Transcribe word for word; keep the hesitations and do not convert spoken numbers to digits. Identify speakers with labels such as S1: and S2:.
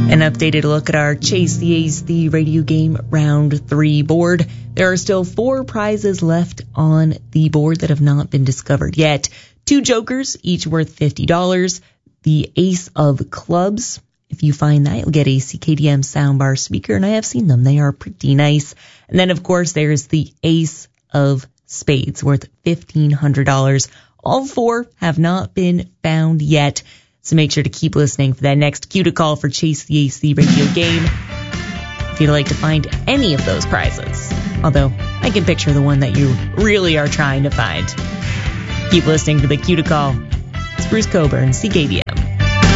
S1: An updated look at our Chase the Ace, the radio game round three board. There are still four prizes left on the board that have not been discovered yet. Two jokers, each worth fifty dollars. The Ace of Clubs. If you find that, you'll get a C K D M soundbar speaker, and I have seen them. They are pretty nice. And then, of course, there's the Ace of Spades, worth fifteen hundred dollars. All four have not been found yet. So make sure to keep listening for that next cue to call for Chase the Ace, the radio game, if you'd like to find any of those prizes. Although, I can picture the one that you really are trying to find. Keep listening for the cue to call. It's Bruce Coburn, C K D M.